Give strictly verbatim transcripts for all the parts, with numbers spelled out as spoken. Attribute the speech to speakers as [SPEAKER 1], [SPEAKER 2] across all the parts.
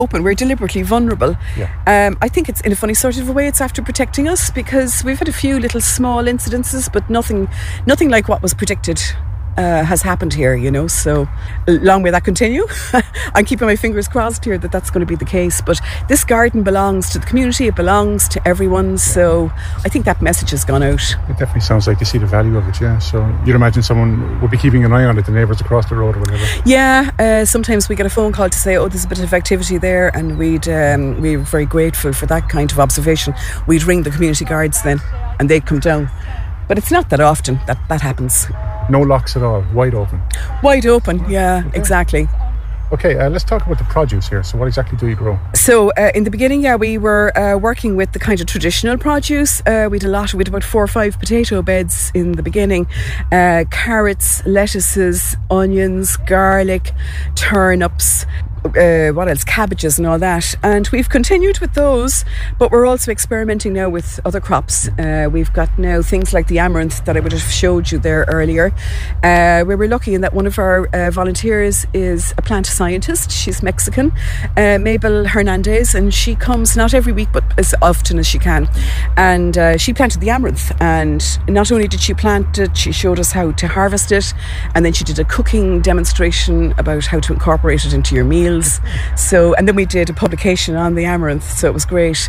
[SPEAKER 1] open. We're deliberately vulnerable.
[SPEAKER 2] Yeah.
[SPEAKER 1] Um, I think it's in a funny sort of a way. It's after protecting us, because we've had a few little small incidences, but nothing, nothing like what was predicted uh, has happened here. You know, so long may that continue. I'm keeping my fingers crossed here that that's going to be the case. But this garden belongs to the community. It belongs to everyone. So I think that message has gone out.
[SPEAKER 2] It definitely sounds like you see the value of it. Yeah. So you'd imagine someone would be keeping an eye on it. The neighbours across the road or whatever.
[SPEAKER 1] Yeah. Uh, sometimes we get a phone call to say, "Oh, there's a bit of activity there," and we'd um, we're very grateful for that kind of observation. We'd ring the community guards then, and they'd come down. But it's not that often that that happens.
[SPEAKER 2] No locks at all, wide open.
[SPEAKER 1] Wide open, yeah,
[SPEAKER 2] okay.
[SPEAKER 1] exactly.
[SPEAKER 2] Okay, uh, let's talk about the produce here. So what exactly do you grow?
[SPEAKER 1] So uh, in the beginning, yeah, we were uh, working with the kind of traditional produce. Uh, we had a lot, we had about four or five potato beds in the beginning. Uh, carrots, lettuces, onions, garlic, turnips, Uh, what else, cabbages and all that, and we've continued with those, but we're also experimenting now with other crops. Uh, we've got now things like the amaranth that I would have showed you there earlier. Uh, we were lucky in that one of our uh, volunteers is a plant scientist. She's Mexican, uh, Mabel Hernandez, and she comes not every week but as often as she can, and uh, she planted the amaranth, and not only did she plant it, she showed us how to harvest it, and then she did a cooking demonstration about how to incorporate it into your meal. So, and then we did a publication on the amaranth, so it was great.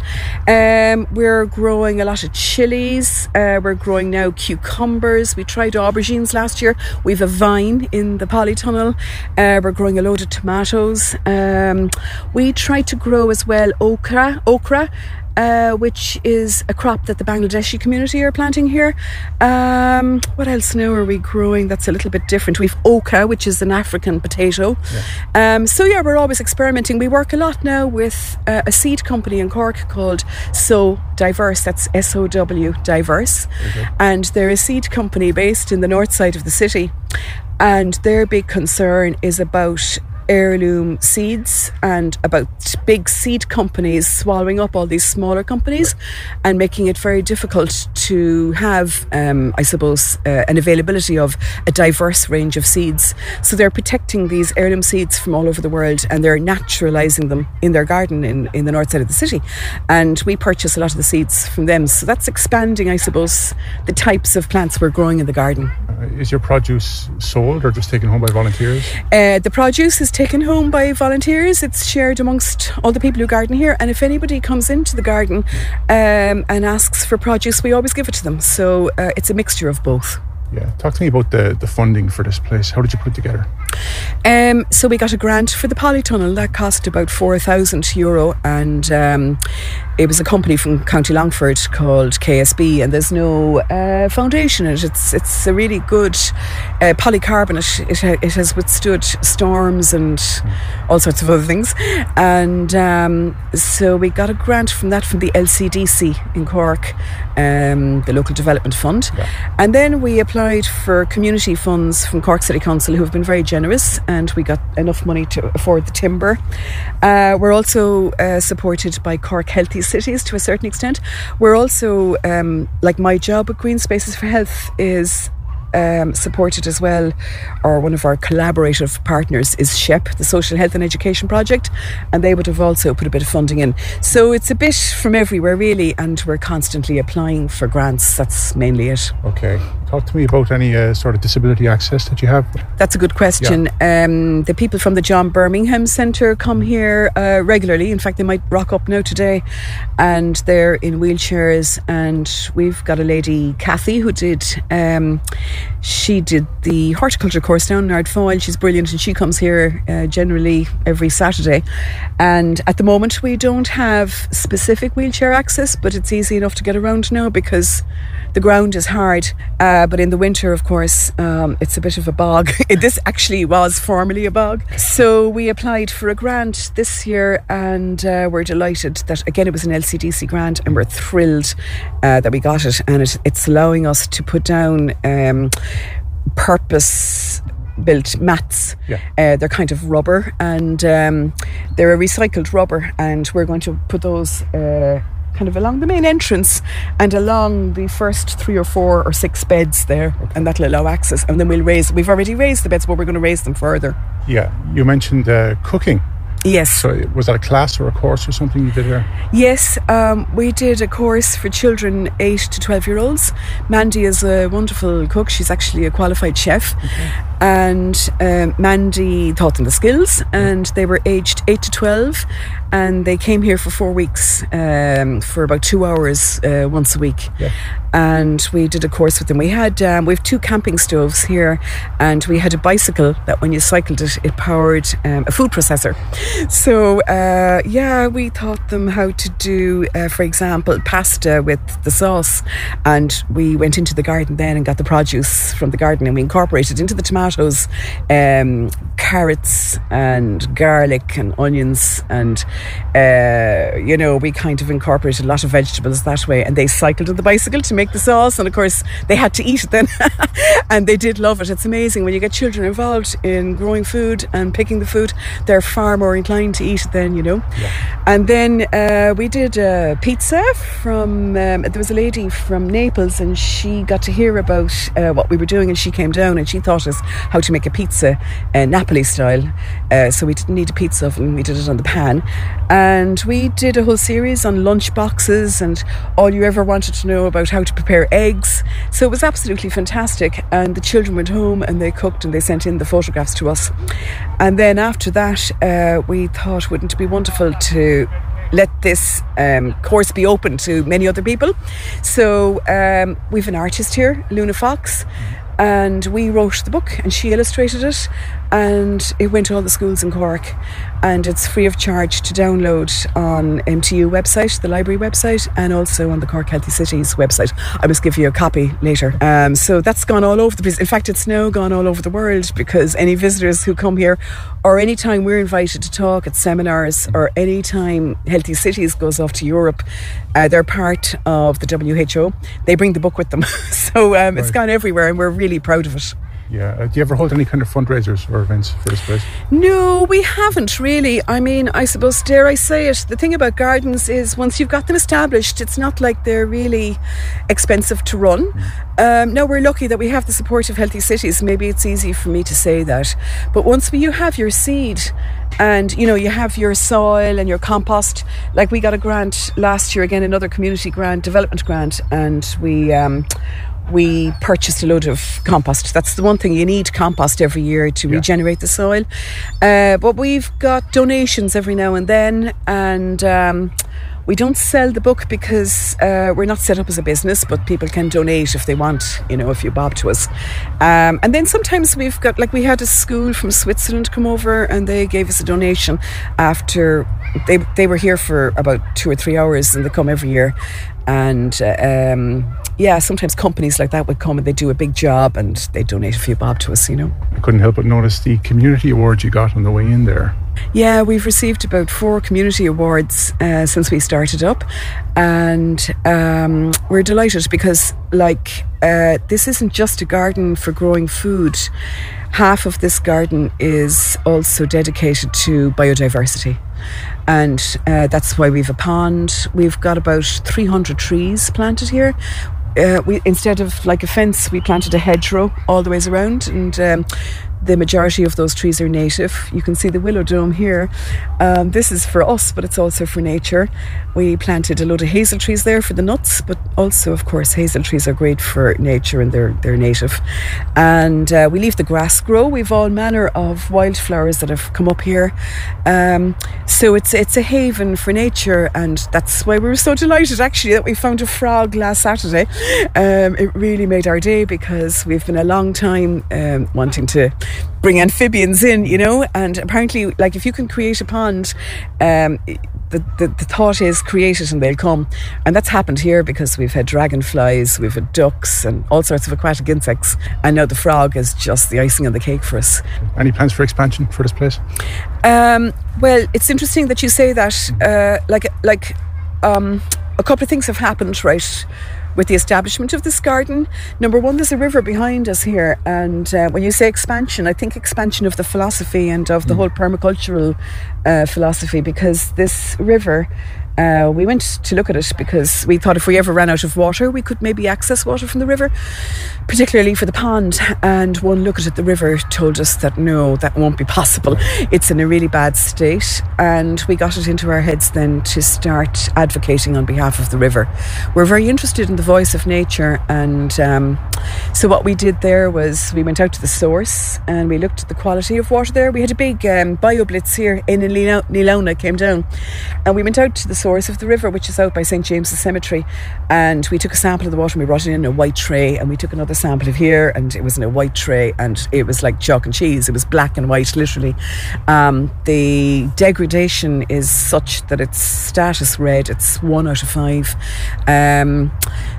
[SPEAKER 1] Um, we're growing a lot of chilies. Uh, we're growing now cucumbers. We tried aubergines last year. We've a vine in the polytunnel. Uh, we're growing a load of tomatoes. Um, we tried to grow as well okra, okra. Uh, which is a crop that the Bangladeshi community are planting here. Um, what else now are we growing that's a little bit different? We've oca, which is an African potato. Yeah. Um, so yeah, we're always experimenting. We work a lot now with uh, a seed company in Cork called So Diverse. That's S O W, Diverse. Okay. And they're a seed company based in the north side of the city. And their big concern is about heirloom seeds and about big seed companies swallowing up all these smaller companies and making it very difficult to have, um, I suppose, uh, an availability of a diverse range of seeds. So they're protecting these heirloom seeds from all over the world, and they're naturalising them in their garden in, in the north side of the city. And we purchase a lot of the seeds from them. So that's expanding, I suppose, the types of plants we're growing in the garden.
[SPEAKER 2] Uh, is your produce sold or just taken home by volunteers?
[SPEAKER 1] Uh, the produce is taken home by volunteers. It's shared amongst all the people who garden here, and if anybody comes into the garden um, and asks for produce, we always give it to them. So uh, it's a mixture of both.
[SPEAKER 2] Yeah, talk to me about the, the funding for this place. How did you put it together?
[SPEAKER 1] Um, so we got a grant for the polytunnel that cost about four thousand euro, and um, it was a company from County Longford called K S B, and there's no uh, foundation in it. It's it's a really good uh, polycarbonate. It ha- it has withstood storms and all sorts of other things, and um, so we got a grant from that from the L C D C in Cork, um, the Local Development Fund, yeah. And then we applied for community funds from Cork City Council, who have been very generous, and we got enough money to afford the timber. Uh, we're also uh, supported by Cork Healthy Cities to a certain extent. We're also, um, like my job at Green Spaces for Health is Um, supported as well, or one of our collaborative partners is S H E P, the Social Health and Education Project, and they would have also put a bit of funding in. So it's a bit from everywhere really, and we're constantly applying for grants. That's mainly it.
[SPEAKER 2] Okay. Talk to me about any uh, sort of disability access that you have.
[SPEAKER 1] That's a good question. Yeah. Um, the people from the John Birmingham Centre come here uh, regularly. In fact, they might rock up now today, and they're in wheelchairs. And we've got a lady, Kathy, who did um, she did the horticulture course down in Ardfoyle. She's brilliant, and she comes here uh, generally every Saturday. And at the moment, we don't have specific wheelchair access, but it's easy enough to get around now because the ground is hard, uh, but in the winter, of course, um, it's a bit of a bog. This actually was formerly a bog. So we applied for a grant this year, and uh, we're delighted that, again, it was an L C D C grant, and we're thrilled uh, that we got it. And it, it's allowing us to put down um, purpose built mats. Yeah. Uh, they're kind of rubber, and um, they're a recycled rubber, and we're going to put those uh, kind of along the main entrance and along the first three or four or six beds there, okay. And that'll allow access. And then we'll raise, we've already raised the beds, but we're going to raise them further.
[SPEAKER 2] Yeah, you mentioned uh, cooking.
[SPEAKER 1] Yes.
[SPEAKER 2] So was that a class or a course or something you did here?
[SPEAKER 1] Yes, um, we did a course for children eight to twelve year olds. Mandy is a wonderful cook. She's actually a qualified chef. Okay. And um, Mandy taught them the skills, and they were aged eight to twelve, and they came here for four weeks um, for about two hours uh, once a week. Yeah. And we did a course with them. We had um, we have two camping stoves here, and we had a bicycle that when you cycled it, it powered um, a food processor. So uh, yeah, we taught them how to do, uh, for example, pasta with the sauce, and we went into the garden then and got the produce from the garden, and we incorporated into the tomatoes um, carrots and garlic and onions, and uh, you know, we kind of incorporated a lot of vegetables that way. And they cycled on the bicycle to make the sauce, and of course they had to eat it then and they did love it. It's amazing when you get children involved in growing food and picking the food, they're far more inclined to eat it then, you know. Yeah. And then uh, we did a pizza from um, there was a lady from Naples, and she got to hear about uh, what we were doing, and she came down and she taught us how to make a pizza uh, Napoli style. Uh, so we didn't need a pizza oven, we did it on the pan. And we did a whole series on lunch boxes and all you ever wanted to know about how to prepare eggs. So it was absolutely fantastic. And the children went home and they cooked and they sent in the photographs to us. And then after that, uh, we thought, wouldn't it be wonderful to let this um, course be open to many other people? So um, we've an artist here, Luna Fox, and we wrote the book and she illustrated it, and it went to all the schools in Cork, and it's free of charge to download on M T U website, the library website, and also on the Cork Healthy Cities website. I must give you a copy later. Um, so that's gone all over the place. In fact, it's now gone all over the world, because any visitors who come here, or any time we're invited to talk at seminars, or any time Healthy Cities goes off to Europe, uh, they're part of the W H O. They bring the book with them. so um, right. It's gone everywhere, and we're really proud of it.
[SPEAKER 2] Yeah. Uh, do you ever hold any kind of fundraisers or events for this place?
[SPEAKER 1] No, we haven't really. I mean, I suppose, dare I say it, the thing about gardens is once you've got them established, it's not like they're really expensive to run. Mm. Um, now, we're lucky that we have the support of Healthy Cities. Maybe it's easy for me to say that. But once you have your seed and, you know, you have your soil and your compost, like we got a grant last year, again, another community grant, development grant, and we... Um, we purchased a load of compost. That's the one thing, you need compost every year to yeah. regenerate the soil. Uh, but we've got donations every now and then, and um, we don't sell the book because uh, we're not set up as a business, but people can donate if they want, you know, if you bob to us. Um, and then sometimes we've got, like we had a school from Switzerland come over and they gave us a donation after, they, they were here for about two or three hours, and they come every year. And uh, um, yeah, sometimes companies like that would come and they do a big job and they donate a few bob to us, you know.
[SPEAKER 2] I couldn't help but notice the community award you got on the way in there.
[SPEAKER 1] Yeah, we've received about four community awards uh, since we started up, and um, we're delighted because, like, uh, this isn't just a garden for growing food. Half of this garden is also dedicated to biodiversity. And uh, that's why we've a pond. We've got about three hundred trees planted here. Uh, we instead of like a fence, we planted a hedgerow all the ways around, and um, the majority of those trees are native. You can see the willow dome here. Um, this is for us, but it's also for nature. We planted a load of hazel trees there for the nuts, but also, of course, hazel trees are great for nature and they're they're native. And uh, we leave the grass grow. We've all manner of wildflowers that have come up here. Um, so it's it's a haven for nature, and that's why we were so delighted actually that we found a frog last Saturday. Um, it really made our day, because we've been a long time um, wanting to bring amphibians in, you know, and apparently, like, if you can create a pond, um, the, the, the thought is create it and they'll come. And that's happened here, because we've had dragonflies, we've had ducks and all sorts of aquatic insects, and now the frog is just the icing on the cake for us.
[SPEAKER 2] Any plans for expansion for this place?
[SPEAKER 1] Um, well, it's interesting that you say that. Uh, like, like um, a couple of things have happened, right, with the establishment of this garden. Number one, there's a river behind us here, and uh, when you say expansion, I think expansion of the philosophy and of the mm. whole permacultural uh, philosophy, because this river, Uh, we went to look at it because we thought if we ever ran out of water, we could maybe access water from the river, particularly for the pond. And one look at the river told us that no, that won't be possible. It's in a really bad state. And we got it into our heads then to start advocating on behalf of the river. We're very interested in the voice of nature. And um, so what we did there was we went out to the source and we looked at the quality of water there. We had a big um, bio-blitz here in Nilona, came down. And we went out to the source of the river, which is out by Saint James's Cemetery, and we took a sample of the water and we brought it in a white tray, and we took another sample of here and it was in a white tray, and it was like chalk and cheese. It was black and white, literally. Um, the degradation is such that it's status red. It's one out of five. Um,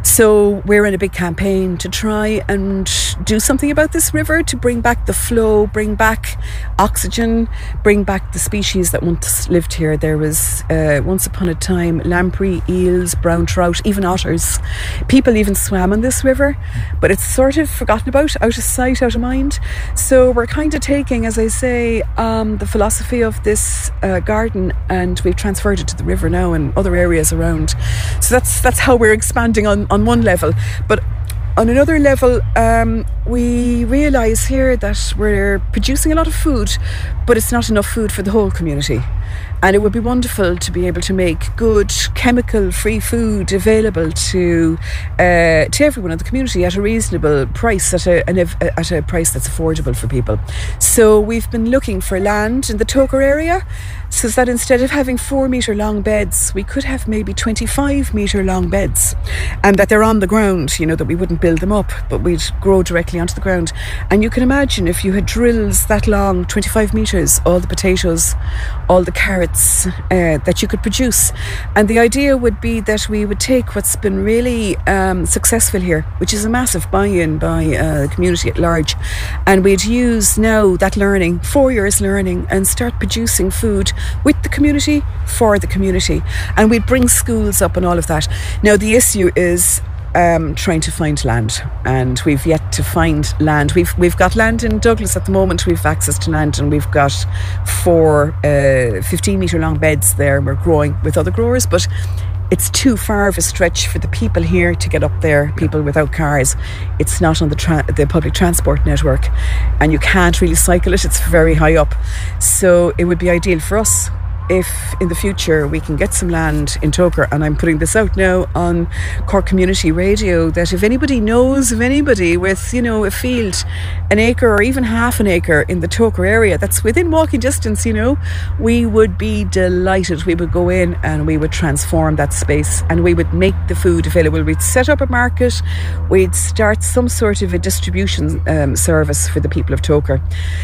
[SPEAKER 1] so we're in a big campaign to try and do something about this river, to bring back the flow, bring back oxygen, bring back the species that once lived here. There was uh, once upon a time lamprey, eels, brown trout, even otters. People even swam on this river, but it's sort of forgotten about, out of sight, out of mind. So we're kind of taking, as I say, um, the philosophy of this uh, garden, and we've transferred it to the river now and other areas around. So that's that's how we're expanding on, on one level. But on another level, um, we realise here that we're producing a lot of food, but it's not enough food for the whole community. And it would be wonderful to be able to make good chemical-free food available to uh, to everyone in the community at a reasonable price, at a, an, at a price that's affordable for people. So we've been looking for land in the Togher area, so that instead of having four metre long beds, we could have maybe twenty-five metre long beds, and that they're on the ground, you know, that we wouldn't build them up, but we'd grow directly onto the ground. And you can imagine if you had drills that long, twenty-five metres, all the potatoes, all the carrots uh, that you could produce. And the idea would be that we would take what's been really um, successful here, which is a massive buy-in by uh, the community at large, and we'd use now that learning, four years learning, and start producing food with the community, for the community. And we'd bring schools up and all of that. Now the issue is Um, trying to find land, and we've yet to find land. We've we've got land in Douglas at the moment. We've access to land, and we've got four uh, fifteen metre long beds there. We're growing with other growers, but it's too far of a stretch for the people here to get up there, people without cars. It's not on the tra- the public transport network, and you can't really cycle it. It's very high up. So it would be ideal for us if in the future we can get some land in Togher, and I'm putting this out now on Cork Community Radio, that if anybody knows of anybody with, you know, a field, an acre or even half an acre in the Togher area that's within walking distance, you know, we would be delighted. We would go in and we would transform that space, and we would make the food available. We'd set up a market, we'd start some sort of a distribution um, service for the people of Togher.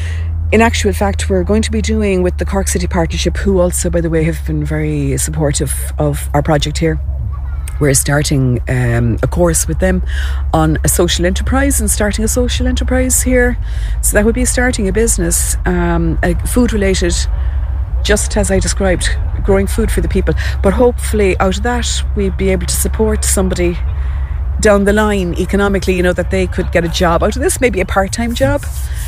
[SPEAKER 1] In actual fact, we're going to be doing with the Cork City Partnership, who also, by the way, have been very supportive of our project here. We're starting um, a course with them on a social enterprise and starting a social enterprise here. So that would be starting a business, um, a food related, just as I described, growing food for the people. But hopefully out of that, we'd be able to support somebody down the line economically, you know, that they could get a job out of this, maybe a part-time job.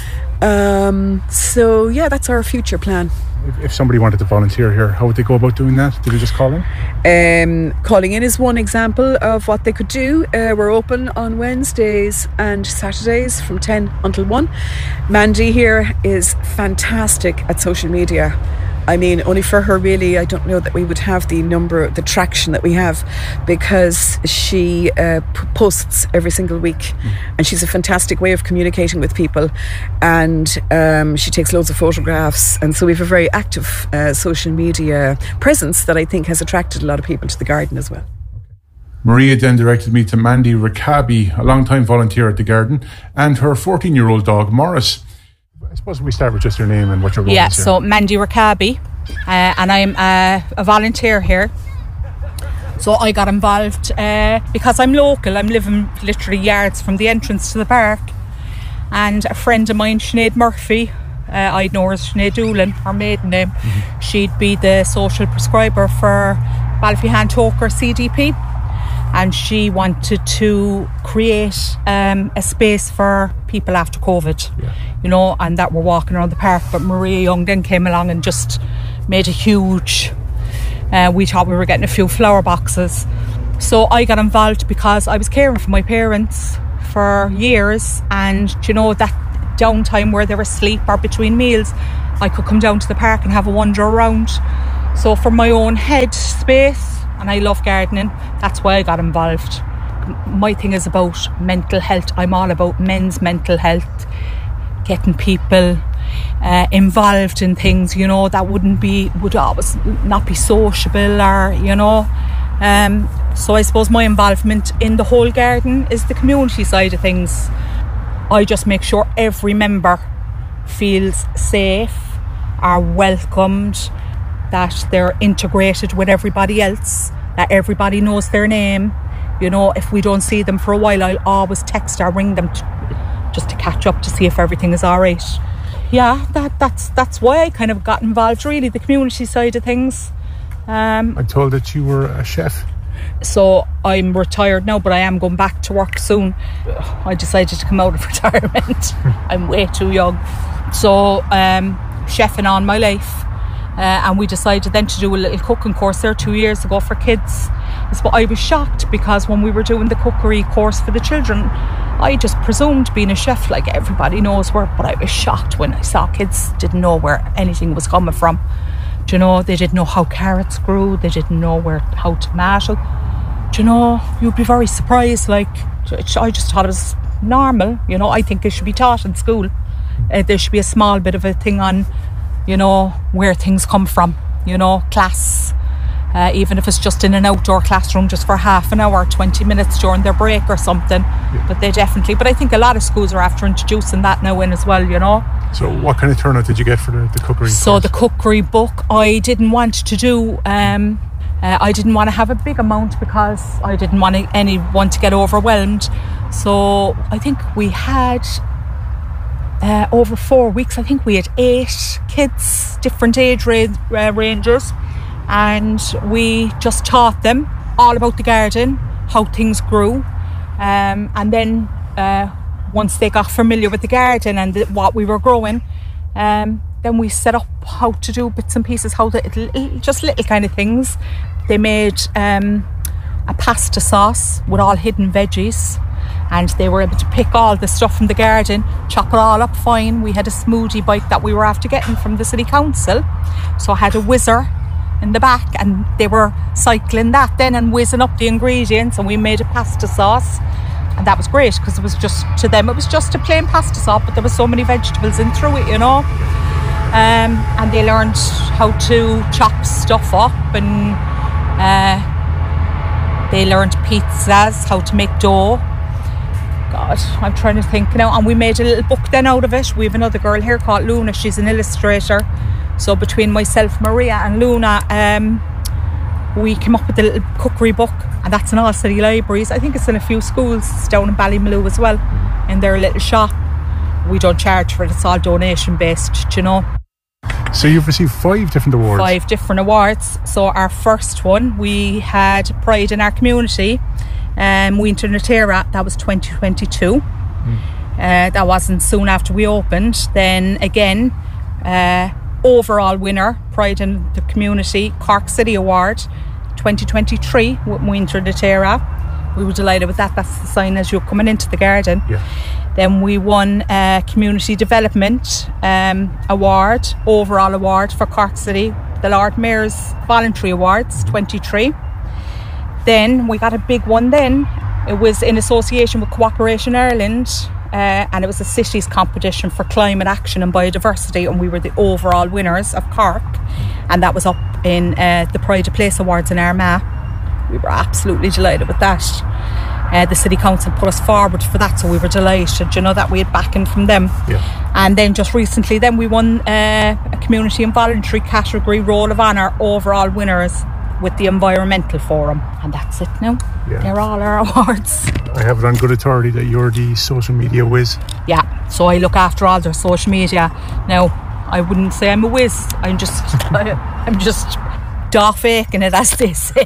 [SPEAKER 1] Um, so yeah, that's our future plan.
[SPEAKER 2] If, if somebody wanted to volunteer here, how would they go about doing that? Did they just call in?
[SPEAKER 1] Um, calling in is one example of what they could do. Uh, we're open on Wednesdays and Saturdays from ten until one. Mandy here is fantastic at social media. I mean, only for her really, I don't know that we would have the number, the traction that we have, because she uh, p- posts every single week, mm. and she's a fantastic way of communicating with people, and um, she takes loads of photographs, and so we have a very active uh, social media presence that I think has attracted a lot of people to the garden as well.
[SPEAKER 2] Maria then directed me to Mandy Rickaby, a long-time volunteer at the garden, and her fourteen-year-old dog, Morris. I suppose we start with just your name and what your role
[SPEAKER 3] yeah,
[SPEAKER 2] is here.
[SPEAKER 3] So Mandy Rickaby, uh, and I'm uh, a volunteer here. So I got involved uh, because I'm local. I'm living literally yards from the entrance to the park. And a friend of mine, Sinead Murphy, uh, I'd know her as Sinead Doolan, her maiden name. Mm-hmm. She'd be the social prescriber for Ballyphehane Togher C D P. And she wanted to create um, a space for people after COVID, yeah. you know, and that were walking around the park. But Maria Young then came along and just made a huge, uh, we thought we were getting a few flower boxes. So I got involved because I was caring for my parents for years, and you know, that downtime where they were asleep or between meals, I could come down to the park and have a wander around. So for my own head space, and I love gardening, that's why I got involved. My thing is about mental health. I'm all about men's mental health, getting people uh, involved in things, you know, that wouldn't be, would always not be sociable, or, you know. Um, so I suppose my involvement in the whole garden is the community side of things. I just make sure every member feels safe, are welcomed, that they're integrated with everybody else, that everybody knows their name. You know, if we don't see them for a while, I'll always text or ring them to, just to catch up to see if everything is all right. Yeah, that, that's that's why I kind of got involved, really, the community side of things. Um,
[SPEAKER 2] I'm told that you were a chef.
[SPEAKER 3] So I'm retired now, but I am going back to work soon. I decided to come out of retirement. I'm way too young. So um, chefing on my life. Uh, and we decided then to do a little cooking course there two years ago for kids. But I was shocked because when we were doing the cookery course for the children, I just presumed being a chef, like everybody knows where, but I was shocked when I saw kids didn't know where anything was coming from. Do you know, they didn't know how carrots grew, they didn't know where how tomato. Do you know, you'd be very surprised. Like, I just thought it was normal. You know, I think it should be taught in school. Uh, there should be a small bit of a thing on, you know, where things come from, you know, class, uh, even if it's just in an outdoor classroom just for half an hour, twenty minutes during their break or something. Yeah. But they definitely, but I think a lot of schools are after introducing that now in as well, you know.
[SPEAKER 2] So what kind of turnout did you get for the, the cookery
[SPEAKER 3] So
[SPEAKER 2] course?
[SPEAKER 3] The cookery book, I didn't want to do, um, uh, I didn't want to have a big amount because I didn't want anyone to get overwhelmed. So I think we had Uh, over four weeks, I think we had eight kids, different age ra- uh, ranges, and we just taught them all about the garden, how things grew, um, and then uh, once they got familiar with the garden and the, what we were growing, um, then we set up how to do bits and pieces, how to, little, just little kind of things. They made um, a pasta sauce with all hidden veggies, and they were able to pick all the stuff from the garden, chop it all up fine. We had a smoothie bike that we were after getting from the city council, so I had a whizzer in the back, and they were cycling that then and whizzing up the ingredients, and we made a pasta sauce, and that was great because it was just, to them it was just a plain pasta sauce, but there was so many vegetables in through it, you know. Um, and they learned how to chop stuff up, and uh, they learned pizzas, how to make dough. God, I'm trying to think now. And we made a little book then out of it. We have another girl here called Luna. She's an illustrator. So between myself, Maria and Luna, um, we came up with a little cookery book, and that's in all city libraries. I think it's in a few schools. It's down in Ballymaloe as well, in their little shop. We don't charge for it. It's all donation based, you know.
[SPEAKER 2] So you've received five different awards.
[SPEAKER 3] Five different awards. So our first one, we had Pride in Our Community. Um, Winter Natera, that was twenty twenty-two. Mm. Uh, that wasn't soon after we opened. Then again, uh, overall winner, Pride in the Community, Cork City Award, twenty twenty-three with Winter Natera. We were delighted with that. That's the sign as you're coming into the garden. Yeah. Then we won a Community Development um, Award, overall award for Cork City, the Lord Mayor's Voluntary Awards, twenty-three. Then we got a big one then. It was in association with Cooperation Ireland, uh, and it was a cities competition for climate action and biodiversity, and we were the overall winners of Cork, and that was up in uh, the Pride of Place Awards in Armagh. We were absolutely delighted with that. Uh, the City Council put us forward for that, so we were delighted, you know, that we had backing from them. Yeah. And then just recently then we won uh, a Community and Voluntary category Roll of Honour overall winners with the Environmental Forum, and that's it now. Yeah. They're all our awards.
[SPEAKER 2] I have it on good authority that you're the social media whiz.
[SPEAKER 3] Yeah, so I look after all their social media. Now, I wouldn't say I'm a whiz. I'm just, I'm just daw faking it, as they say.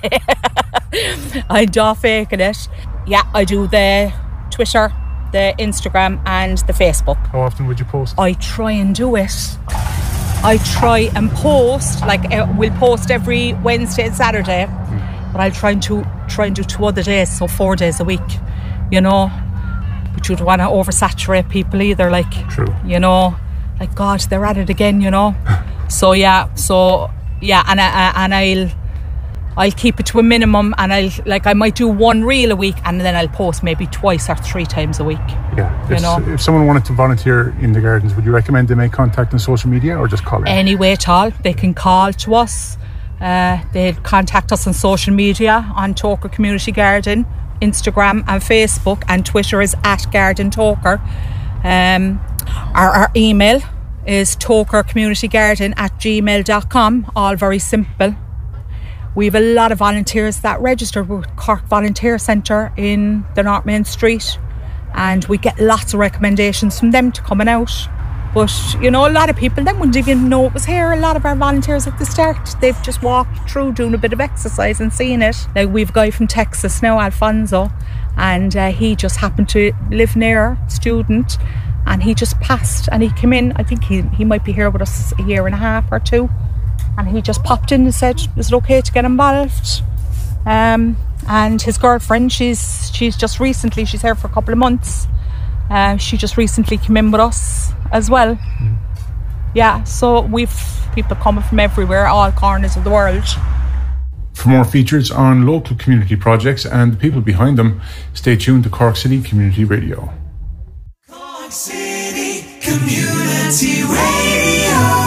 [SPEAKER 3] I'm daw faking it. Yeah, I do the Twitter, the Instagram, and the Facebook.
[SPEAKER 2] How often would you post?
[SPEAKER 3] I try and do it. I try and post, like uh, we'll post every Wednesday and Saturday, mm. but I'll try and to try and do two other days, so four days a week, you know. But you don't want to oversaturate people either, like,
[SPEAKER 2] True.
[SPEAKER 3] you know, like, God, they're at it again, you know. so yeah, so yeah, and I, and I'll I'll keep it to a minimum, and I'll like I might do one reel a week, and then I'll post maybe twice or three times a week.
[SPEAKER 2] Yeah,
[SPEAKER 3] you
[SPEAKER 2] if,
[SPEAKER 3] know.
[SPEAKER 2] If someone wanted to volunteer in the gardens, would you recommend they make contact on social media or just call in?
[SPEAKER 3] Any way at all, they can call to us. Uh, they contact us on social media on Toker Community Garden, Instagram and Facebook, and Twitter is at Garden Toker. Um, our, our email is tokercommunitygarden at gmail dot com. All very simple. We have a lot of volunteers that register with Cork Volunteer Centre in the North Main Street, and we get lots of recommendations from them to coming out. But, you know, a lot of people then wouldn't even know it was here. A lot of our volunteers at the start, they've just walked through doing a bit of exercise and seen it. Like, we've a guy from Texas now, Alfonso, and uh, he just happened to live near, student, and he just passed and he came in. I think he, he might be here with us a year and a half or two. And he just popped in and said, is it okay to get involved? Um, and his girlfriend, she's she's just recently, she's here for a couple of months. Uh, she just recently came in with us as well. Mm. Yeah, so we've people coming from everywhere, all corners of the world.
[SPEAKER 2] For more features on local community projects and the people behind them, stay tuned to Cork City Community Radio.
[SPEAKER 4] Cork City Community Radio.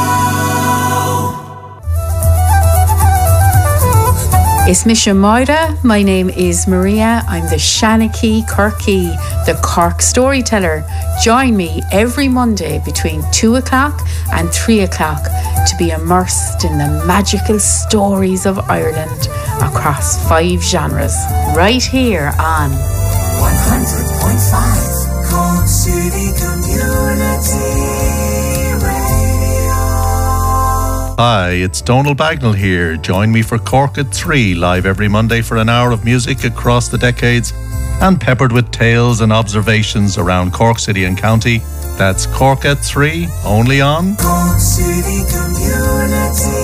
[SPEAKER 5] It's Misha Moira. My name is Maria. I'm the Shanachie Corky, the Cork storyteller. Join me every Monday between two o'clock and three o'clock to be immersed in the magical stories of Ireland across five genres, right here on
[SPEAKER 4] one hundred point five Cork City Community Radio.
[SPEAKER 6] Hi, it's Donal Bagnall here. Join me for Cork at three, live every Monday for an hour of music across the decades and peppered with tales and observations around Cork City and County. That's Cork at three, only on
[SPEAKER 4] Cork City Community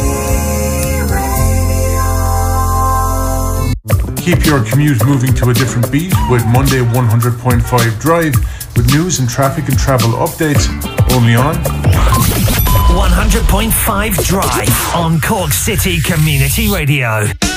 [SPEAKER 4] Radio.
[SPEAKER 2] Keep your commute moving to a different beat with Monday one hundred point five Drive with news and traffic and travel updates, only on
[SPEAKER 7] one hundred point five Drive on Cork City Community Radio.